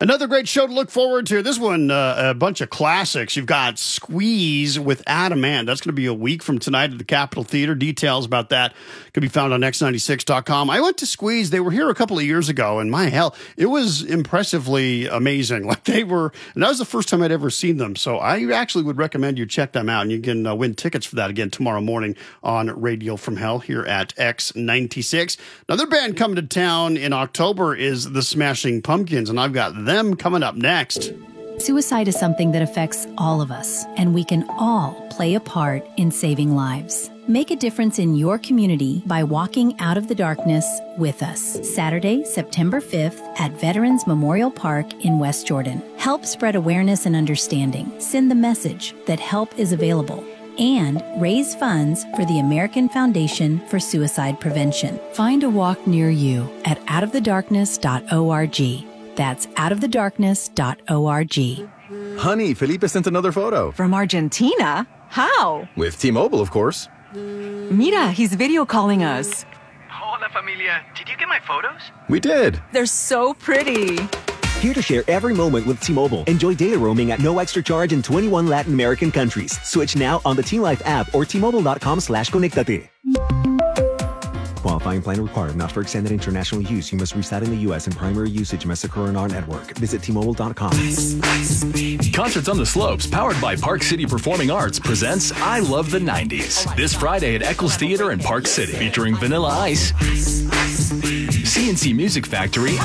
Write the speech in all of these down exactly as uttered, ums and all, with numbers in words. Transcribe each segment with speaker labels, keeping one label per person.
Speaker 1: Another great show to look forward to. This one, uh, a bunch of classics. You've got Squeeze with Adam Ant. That's going to be a week from tonight at the Capitol Theater. Details about that can be found on X ninety-six dot com. I went to Squeeze. They were here a couple of years ago, and my hell, it was impressively amazing. Like they were, and that was the first time I'd ever seen them. So I actually would recommend you check them out, and you can uh, win tickets for that again tomorrow morning on Radio from Hell here at X ninety-six. Another band coming to town in October is the Smashing Pumpkins, and I've got them coming up next.
Speaker 2: Suicide is something that affects all of us, and we can all play a part in saving lives. Make a difference in your community by walking out of the darkness with us. Saturday, September fifth at Veterans Memorial Park in West Jordan. Help spread awareness and understanding. Send the message that help is available. And raise funds for the American Foundation for Suicide Prevention. Find a walk near you at out of the darkness dot org. That's out of the darkness dot org.
Speaker 3: Honey, Felipe sent another photo.
Speaker 4: From Argentina? How?
Speaker 3: With T-Mobile, of course.
Speaker 4: Mira, he's video calling us.
Speaker 5: Hola, familia. Did you get my photos?
Speaker 3: We did.
Speaker 4: They're so pretty.
Speaker 6: Here to share every moment with T-Mobile. Enjoy data roaming at no extra charge in twenty-one Latin American countries. Switch now on the T Life app or T-Mobile.com slash conectate. Qualifying plan required. Not for extended international use. You must reside in the U S and primary usage must occur on our network. Visit T Mobile dot com.
Speaker 7: Concerts on the Slopes, powered by Park City Performing Arts, presents I Love the nineties. This Friday at Eccles Theater in Park City, featuring Vanilla Ice, C N C Music Factory,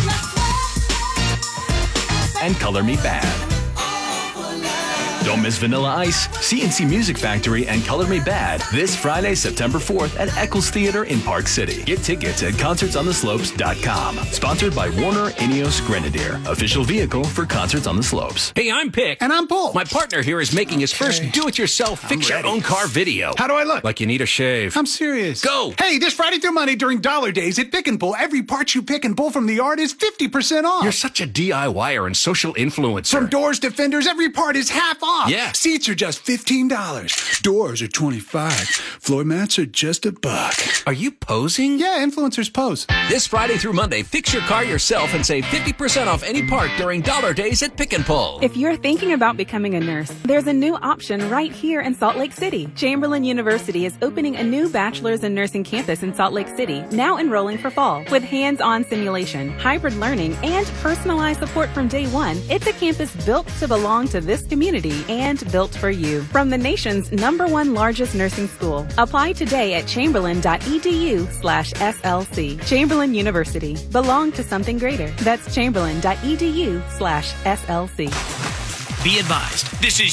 Speaker 7: and Color Me Bad. Don't miss Vanilla Ice, C N C Music Factory, and Color Me Bad this Friday, September fourth at Eccles Theater in Park City. Get tickets at concerts on the slopes dot com. Sponsored by Warner Ineos Grenadier, official vehicle for Concerts on the Slopes.
Speaker 8: Hey, I'm Pick.
Speaker 9: And I'm Paul.
Speaker 8: My partner here is making his first
Speaker 9: Okay.
Speaker 8: do-it-yourself fix-your-own-car video.
Speaker 9: How do I look?
Speaker 8: Like you need a shave.
Speaker 9: I'm serious.
Speaker 8: Go!
Speaker 9: Hey, this Friday through Monday during Dollar Days at Pick and Pull, every part you pick and pull from the yard is fifty percent off.
Speaker 8: You're such a DIYer and social influencer.
Speaker 9: From doors to fenders, every part is half off.
Speaker 8: Yeah.
Speaker 9: Seats are just fifteen dollars. Doors are twenty-five dollars. Floor mats are just a buck.
Speaker 8: Are you posing?
Speaker 9: Yeah, influencers pose.
Speaker 8: This Friday through Monday, fix your car yourself and save fifty percent off any part during Dollar Days at Pick and Pull.
Speaker 10: If you're thinking about becoming a nurse, there's a new option right here in Salt Lake City. Chamberlain University is opening a new bachelor's in nursing campus in Salt Lake City, now enrolling for fall. With hands-on simulation, hybrid learning, and personalized support from day one, it's a campus built to belong to this community and built for you. From the nation's number one largest nursing school. Apply today at chamberlain.edu slash SLC. Chamberlain University. Belong to something greater. That's chamberlain.edu slash SLC.
Speaker 11: Be advised, this is